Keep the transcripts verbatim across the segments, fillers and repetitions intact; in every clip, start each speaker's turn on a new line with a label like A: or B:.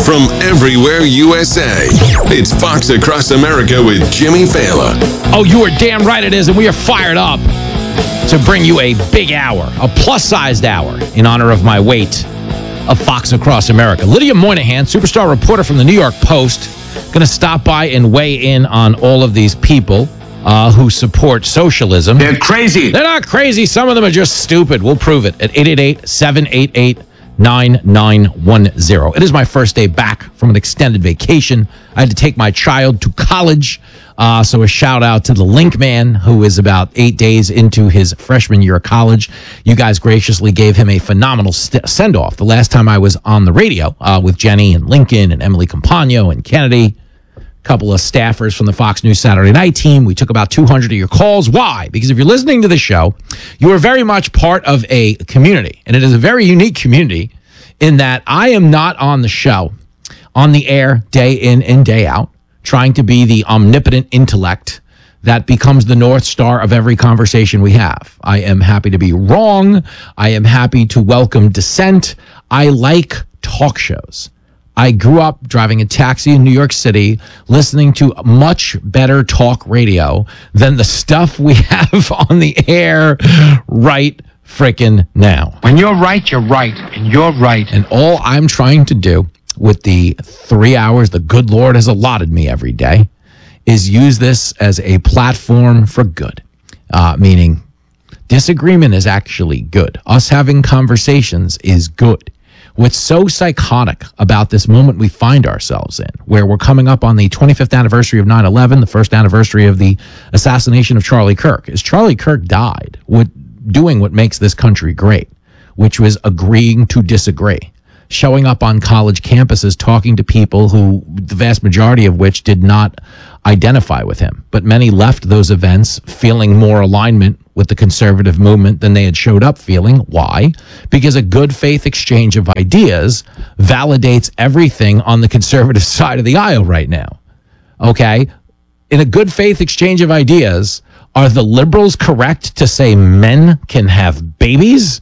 A: from everywhere U S A. It's Fox Across America with Jimmy Fallon.
B: Oh, you are damn right it is, and we are fired up to bring you a big hour, a plus-sized hour, in honor of my weight of Fox Across America. Lydia Moynihan, superstar reporter from the New York Post, going to stop by and weigh in on all of these people uh, who support socialism.
C: They're crazy.
B: They're not crazy. Some of them are just stupid. We'll prove it at eight eight eight, seven eight eight, nine nine one zero. It is my first day back from an extended vacation. I had to take my child to college. Uh, so a shout out to the Link Man, who is about eight days into his freshman year of college. You guys graciously gave him a phenomenal st- send-off. The last time I was on the radio uh, with Jenny and Lincoln and Emily Campagno and Kennedy, a couple of staffers from the Fox News Saturday Night team, we took about two hundred of your calls. Why? Because if you're listening to the show, you are very much part of a community, and it is a very unique community in that I am not on the show, on the air, day in and day out, trying to be the omnipotent intellect that becomes the North Star of every conversation we have. I am happy to be wrong. I am happy to welcome dissent. I like talk shows. I grew up driving a taxi in New York City, listening to much better talk radio than the stuff we have on the air right frickin' now.
C: When you're right, you're right, and you're right.
B: And all I'm trying to do with the three hours the good Lord has allotted me every day is use this as a platform for good, uh, meaning disagreement is actually good. Us having conversations is good. What's so psychotic about this moment we find ourselves in, where we're coming up on the twenty-fifth anniversary of nine eleven, the first anniversary of the assassination of Charlie Kirk, is Charlie Kirk died with doing what makes this country great, which was agreeing to disagree. Showing up on college campuses, talking to people who, the vast majority of which did not identify with him. But many left those events feeling more alignment with the conservative movement than they had showed up feeling. Why? Because a good faith exchange of ideas validates everything on the conservative side of the aisle right now. Okay? In a good faith exchange of ideas, are the liberals correct to say men can have babies?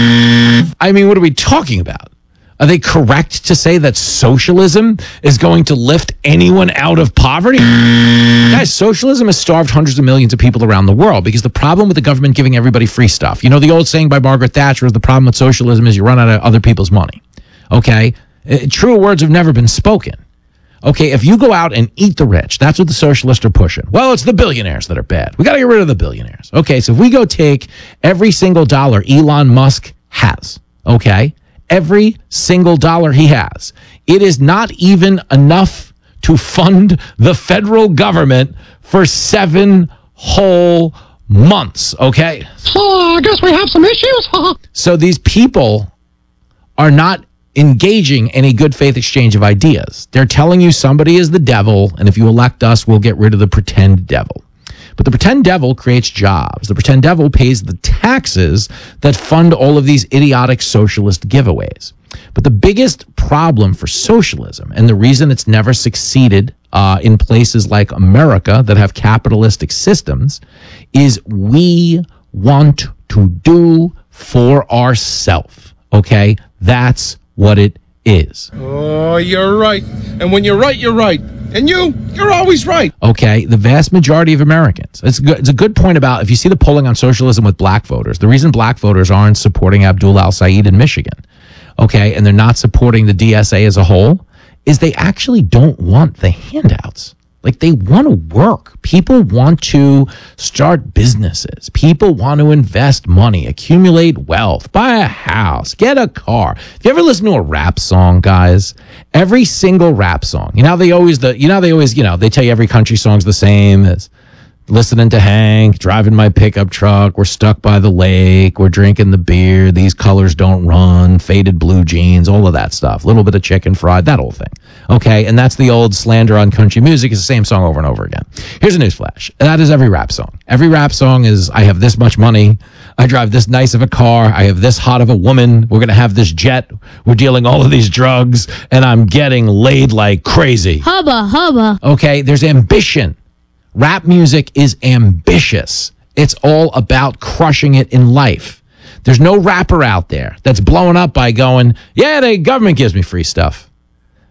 B: I mean, what are we talking about? Are they correct to say that socialism is going to lift anyone out of poverty? Guys, socialism has starved hundreds of millions of people around the world because the problem with the government giving everybody free stuff, you know, the old saying by Margaret Thatcher is the problem with socialism is you run out of other people's money. Okay? Uh, truer words have never been spoken. Okay, if you go out and eat the rich, that's what the socialists are pushing. Well, it's the billionaires that are bad. We got to get rid of the billionaires. Okay, so if we go take every single dollar Elon Musk has, okay, every single dollar he has, it is not even enough to fund the federal government for seven whole months, okay?
D: Oh, I guess we have some issues.
B: So these people are not engaging in a good faith exchange of ideas. They're telling you somebody is the devil, and if you elect us, we'll get rid of the pretend devil. But the pretend devil creates jobs. The pretend devil pays the taxes that fund all of these idiotic socialist giveaways. But the biggest problem for socialism, and the reason it's never succeeded uh, in places like America that have capitalistic systems, is we want to do for ourselves. Okay? That's what it is.
E: Oh, you're right. And when you're right, you're right. And you, you're always right.
B: Okay, the vast majority of Americans. It's, good, it's a good point about, if you see the polling on socialism with black voters, the reason black voters aren't supporting Abdul al-Said in Michigan, okay, and they're not supporting the D S A as a whole, is they actually don't want the handouts. Like, they want to work. People want to start businesses. People want to invest money, accumulate wealth, buy a house, get a car. If you ever listen to a rap song, guys, every single rap song, you know, they always, the, you know, they always, you know, they tell you every country song's the same as listening to Hank, driving my pickup truck, we're stuck by the lake, we're drinking the beer, these colors don't run, faded blue jeans, all of that stuff, a little bit of chicken fried, that whole thing. Okay, and that's the old slander on country music. It's the same song over and over again. Here's a newsflash. That is every rap song. Every rap song is, I have this much money, I drive this nice of a car, I have this hot of a woman, we're going to have this jet, we're dealing all of these drugs, and I'm getting laid like crazy.
F: Hubba, hubba.
B: Okay, there's ambition. Rap music is ambitious. It's all about crushing it in life. There's no rapper out there that's blowing up by going, yeah, the government gives me free stuff.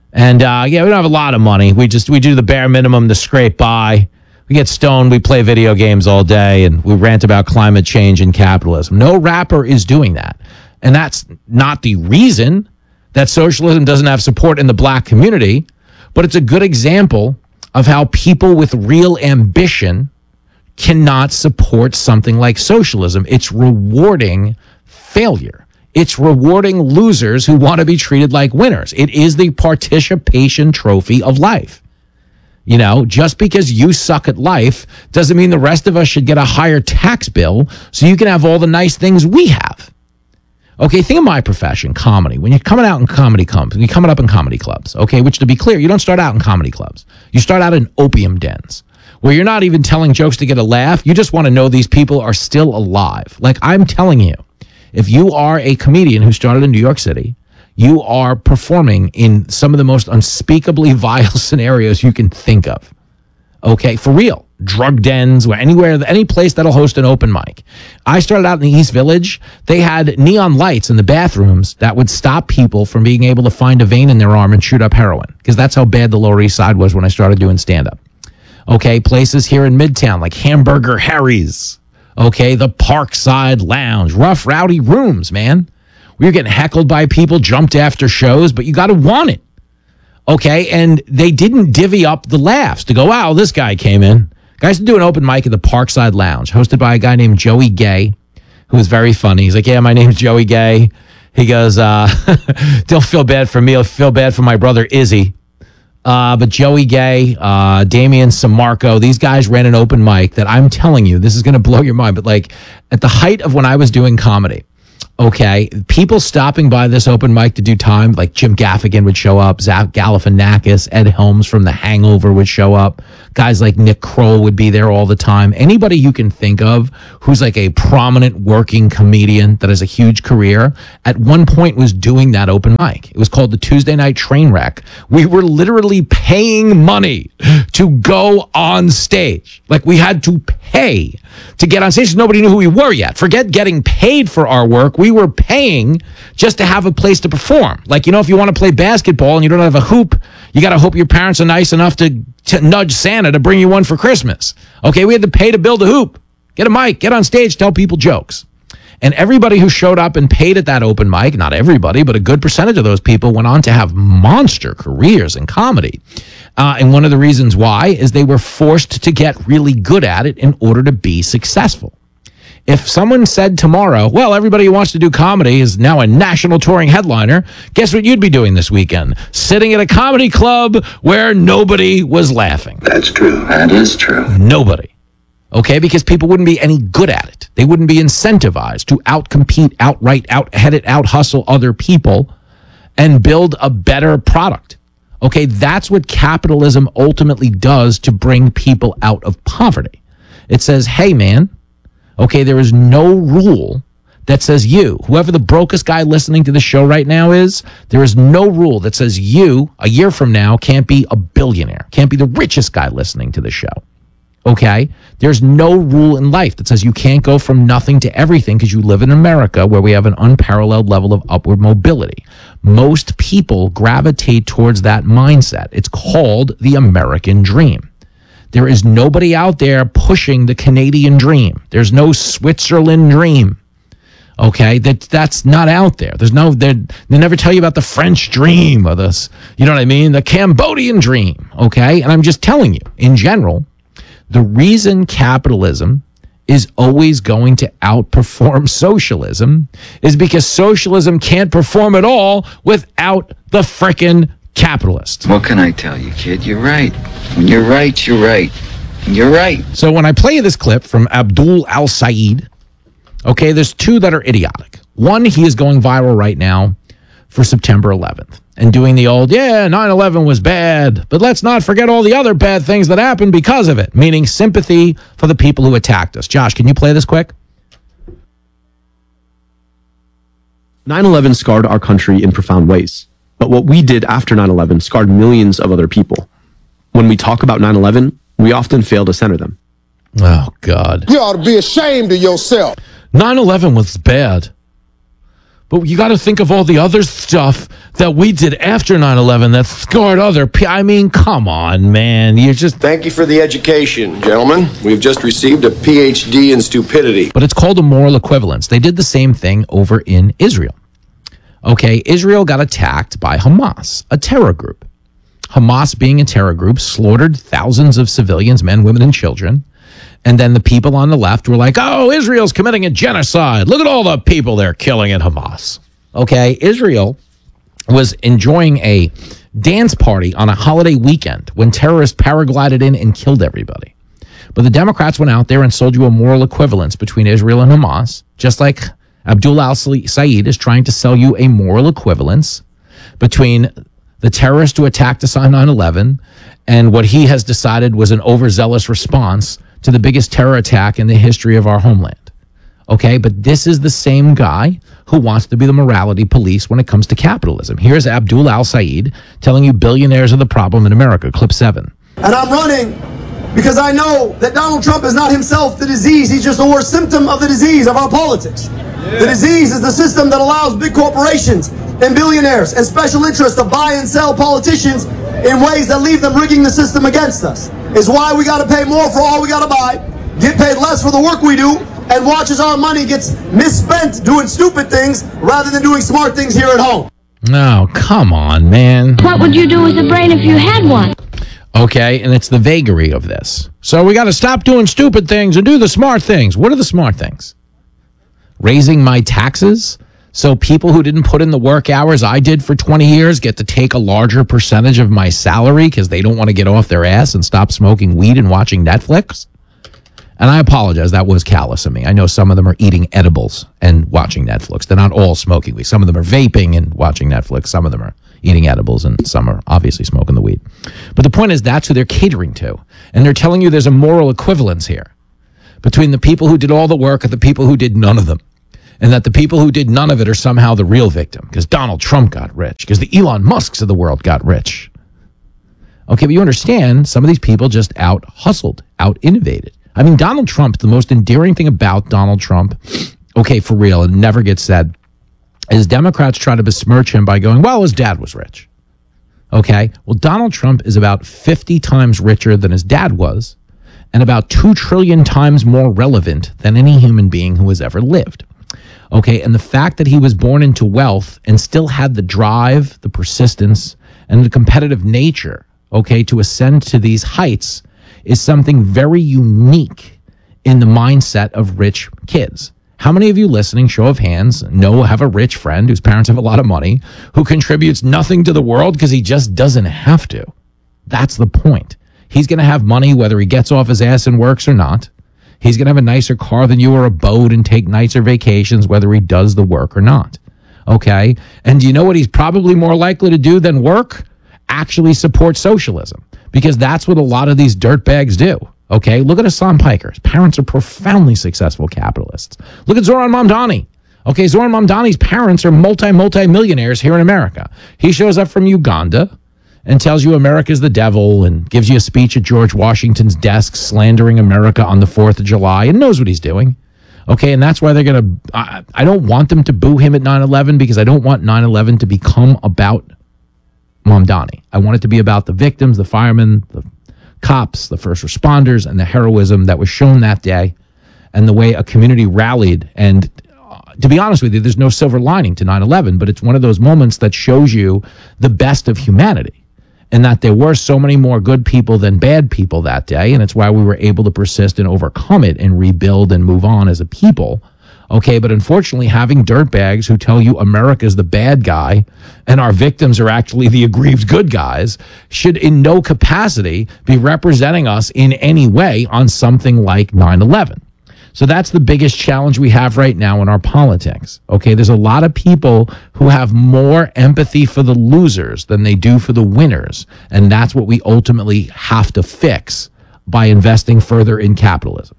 B: And uh, yeah, we don't have a lot of money. We just we do the bare minimum to scrape by. We get stoned. We play video games all day, and we rant about climate change and capitalism. No rapper is doing that, and that's not the reason that socialism doesn't have support in the black community. But it's a good example of how people with real ambition cannot support something like socialism. It's rewarding failure. It's rewarding losers who want to be treated like winners. It is the participation trophy of life. You know, just because you suck at life doesn't mean the rest of us should get a higher tax bill so you can have all the nice things we have. Okay, think of my profession, comedy. When you're coming out in comedy clubs, you're coming up in comedy clubs, okay, which to be clear, you don't start out in comedy clubs. You start out in opium dens, where you're not even telling jokes to get a laugh. You just want to know these people are still alive. Like I'm telling you, if you are a comedian who started in New York City, you are performing in some of the most unspeakably vile scenarios you can think of. Okay, for real. Drug dens, where anywhere, any place that'll host an open mic. I started out in the East Village. They had neon lights in the bathrooms that would stop people from being able to find a vein in their arm and shoot up heroin, because that's how bad the Lower East Side was when I started doing stand-up. Okay, places here in Midtown like Hamburger Harry's. Okay, the Parkside Lounge, rough, rowdy rooms, man. We were getting heckled by people, jumped after shows, but you got to want it. Okay, and they didn't divvy up the laughs to go, wow, this guy came in. Guys do an open mic at the Parkside Lounge, hosted by a guy named Joey Gay, who was very funny. He's like, yeah, my name's Joey Gay. He goes, uh, don't feel bad for me. I'll feel bad for my brother Izzy. Uh, but Joey Gay, uh, Damian Samarco, these guys ran an open mic that I'm telling you, this is going to blow your mind. But like at the height of when I was doing comedy, okay, people stopping by this open mic to do time, like Jim Gaffigan would show up, Zach Galifianakis, Ed Helms from The Hangover would show up. Guys like Nick Kroll would be there all the time. Anybody you can think of who's like a prominent working comedian that has a huge career, at one point was doing that open mic. It was called the Tuesday Night Train Wreck. We were literally paying money to go on stage. Like we had to pay to get on stage. Nobody knew who we were yet. Forget getting paid for our work. We were paying just to have a place to perform. Like, you know, if you want to play basketball and you don't have a hoop, you got to hope your parents are nice enough to, to nudge Santa to bring you one for Christmas. Okay, we had to pay to build a hoop. Get a mic, get on stage, tell people jokes. And everybody who showed up and paid at that open mic, not everybody, but a good percentage of those people went on to have monster careers in comedy. Uh, and one of the reasons why is they were forced to get really good at it in order to be successful. If someone said tomorrow, well, everybody who wants to do comedy is now a national touring headliner, guess what you'd be doing this weekend? Sitting at a comedy club where nobody was laughing.
F: That's true. That is true.
B: Nobody. Okay, because people wouldn't be any good at it. They wouldn't be incentivized to outcompete, outright, out-head it, out-hustle other people and build a better product. Okay, that's what capitalism ultimately does to bring people out of poverty. It says, hey, man, okay, there is no rule that says you, whoever the brokest guy listening to the show right now is, there is no rule that says you, a year from now, can't be a billionaire, can't be the richest guy listening to the show. Okay? There's no rule in life that says you can't go from nothing to everything because you live in America where we have an unparalleled level of upward mobility. Most people gravitate towards that mindset. It's called the American dream. There is nobody out there pushing the Canadian dream. There's no Switzerland dream. Okay, that that's not out there. There's no, they never tell you about the French dream or this, you know what I mean? The Cambodian dream. Okay, and I'm just telling you, in general, the reason capitalism is always going to outperform socialism is because socialism can't perform at all without the frickin' capitalist.
F: What can I tell you, kid? You're right. When you're right, you're right. And you're right.
B: So when I play you this clip from Abdul Al-Said, okay, there's two that are idiotic. One, he is going viral right now for September eleventh and doing the old, yeah, nine eleven was bad, but let's not forget all the other bad things that happened because of it, meaning sympathy for the people who attacked us. Josh, can you play this quick?
G: nine eleven scarred our country in profound ways. But what we did after nine eleven scarred millions of other people. When we talk about nine eleven, we often fail to center them.
B: Oh, God.
H: You ought to be ashamed of yourself.
B: nine eleven was bad. But you got to think of all the other stuff that we did after nine eleven that scarred other people. I mean, come on, man. You're just...
H: Thank you for the education, gentlemen. We've just received a P H D in stupidity.
B: But it's called a moral equivalence. They did the same thing over in Israel. Okay, Israel got attacked by Hamas, a terror group. Hamas, being a terror group, slaughtered thousands of civilians, men, women, and children. And then the people on the left were like, oh, Israel's committing a genocide. Look at all the people they're killing at Hamas. Okay, Israel was enjoying a dance party on a holiday weekend when terrorists paraglided in and killed everybody. But the Democrats went out there and sold you a moral equivalence between Israel and Hamas, just like Abdul al-Said is trying to sell you a moral equivalence between the terrorists who attacked us on nine eleven and what he has decided was an overzealous response to the biggest terror attack in the history of our homeland. Okay, but this is the same guy who wants to be the morality police when it comes to capitalism. Here's Abdul al-Said telling you billionaires are the problem in America. Clip seven.
I: And I'm running because I know that Donald Trump is not himself the disease. He's just a worse symptom of the disease of our politics. Yeah. The disease is the system that allows big corporations and billionaires and special interests to buy and sell politicians in ways that leave them rigging the system against us. Is why we got to pay more for all we got to buy, get paid less for the work we do, and watch as our money gets misspent doing stupid things rather than doing smart things here at home.
B: No, come on, man.
J: What would you do with a brain if you had one?
B: Okay, and it's the vagary of this. So we got to stop doing stupid things and do the smart things. What are the smart things? Raising my taxes so people who didn't put in the work hours I did for twenty years get to take a larger percentage of my salary because they don't want to get off their ass and stop smoking weed and watching Netflix? And I apologize, that was callous of me. I know some of them are eating edibles and watching Netflix. They're not all smoking weed. Some of them are vaping and watching Netflix. Some of them are eating edibles, and some are obviously smoking the weed. But the point is, that's who they're catering to. And they're telling you there's a moral equivalence here between the people who did all the work and the people who did none of them. And that the people who did none of it are somehow the real victim because Donald Trump got rich, because the Elon Musks of the world got rich. Okay, but you understand, some of these people just out-hustled, out-innovated. I mean, Donald Trump, the most endearing thing about Donald Trump, okay, for real, it never gets said, is Democrats try to besmirch him by going, well, his dad was rich. Okay, well, Donald Trump is about fifty times richer than his dad was and about two trillion times more relevant than any human being who has ever lived. Okay, and the fact that he was born into wealth and still had the drive, the persistence, and the competitive nature, okay, to ascend to these heights is something very unique in the mindset of rich kids. How many of you listening, show of hands, know have a rich friend whose parents have a lot of money, who contributes nothing to the world because he just doesn't have to? That's the point. He's going to have money whether he gets off his ass and works or not. He's going to have a nicer car than you or a boat and take nicer vacations whether he does the work or not. Okay? And do you know what he's probably more likely to do than work? Actually support socialism. Because that's what a lot of these dirtbags do. Okay? Look at Hassan Piker. His parents are profoundly successful capitalists. Look at Zoran Mamdani. Okay, Zoran Mamdani's parents are multi, multi-millionaires here in America. He shows up from Uganda and tells you America's the devil and gives you a speech at George Washington's desk slandering America on the fourth of July and knows what he's doing. Okay, and that's why they're going to... I, I don't want them to boo him at nine eleven because I don't want nine eleven to become about Mamdani. I want it to be about the victims, the firemen, the cops, the first responders, and the heroism that was shown that day and the way a community rallied. And uh, to be honest with you, there's no silver lining to nine eleven, but it's one of those moments that shows you the best of humanity. And that there were so many more good people than bad people that day. And it's why we were able to persist and overcome it and rebuild and move on as a people. Okay, but unfortunately, having dirtbags who tell you America's the bad guy and our victims are actually the aggrieved good guys should in no capacity be representing us in any way on something like nine eleven. So that's the biggest challenge we have right now in our politics. Okay, there's a lot of people who have more empathy for the losers than they do for the winners. And that's what we ultimately have to fix by investing further in capitalism.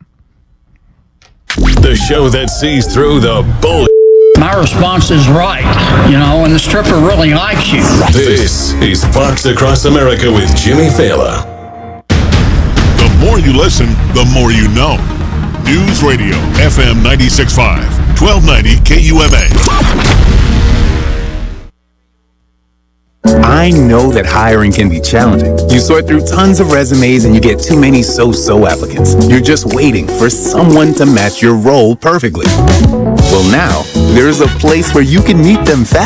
A: The show that sees through the bull.
K: My response is right, you know, and the stripper really likes you.
A: This is Fox Across America with Jimmy Fallon.
L: The more you listen, the more you know. News Radio, F M ninety-six point five, twelve ninety K U M A.
M: I know that hiring can be challenging. You sort through tons of resumes and you get too many so-so applicants. You're just waiting for someone to match your role perfectly. Well, now, there's a place where you can meet them fast.